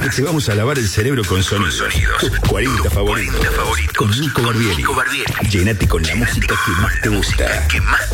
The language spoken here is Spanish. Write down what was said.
Te vamos a lavar el cerebro con sonidos. Tus 40 favoritos. Con Nico Barbieri. Llenate con la música que más te gusta.